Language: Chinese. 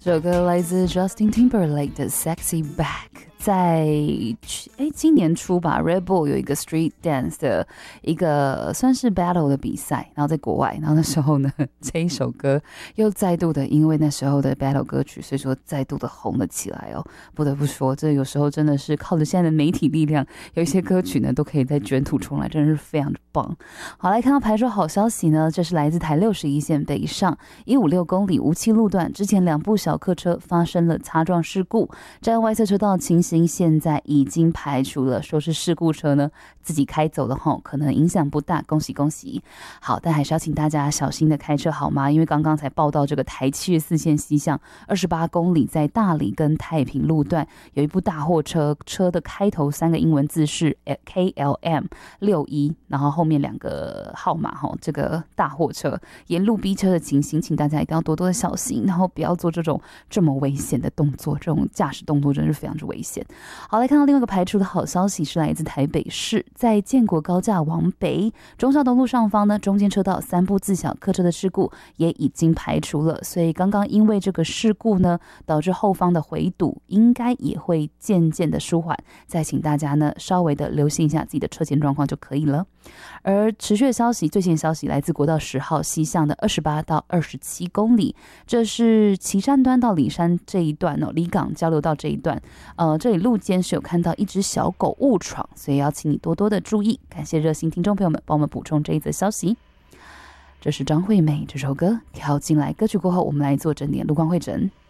这首歌来自 Justin Timberlake 的 Sexy Back。 在今年初吧 Red Bull 有一个 Street Dance 的一个算是 Battle 的比赛，然后在国外，然后那时候呢这一首歌又再度的因为那时候的 Battle 歌曲，所以说再度的红了起来哦。不得不说，这有时候真的是靠着现在的媒体力量，有一些歌曲呢都可以再卷土重来，真的是非常的棒。好，来看到排州好消息呢，这是来自台61线北上156公里无期路段，之前2部小客车发生了擦撞事故，站外侧车道情形现在已经排除了，说是事故车呢自己开走了吼，可能影响不大，恭喜恭喜。好，但还是要请大家小心的开车好吗？因为刚刚才报道这个台74线西向28公里，在大理跟太平路段有一部大货车，车的开头3个英文字是 KLM61，然后后面2个号码吼，这个大货车沿路逼车的情形，请大家一定要多多的小心，然后不要做这么危险的动作，这种驾驶动作真是非常之危险。好，来看到另外一个排除的好消息是来自台北市，在建国高架往北忠孝东路上方呢，中间车道3部自小客车的事故也已经排除了，所以刚刚因为这个事故呢，导致后方的回堵应该也会渐渐的舒缓，再请大家呢稍微的留心一下自己的车前状况就可以了。而持续的消息，最新的消息来自国道10号西向的28到27公里，这是旗山端到里山这一段哦，里港交流道这一段，这里路肩是有看到一只小狗误闯，所以要请你多多的注意。感谢热心听众朋友们帮我们补充这一则消息。这是张惠妹这首歌跳进来，歌曲过后我们来做整点路况会诊。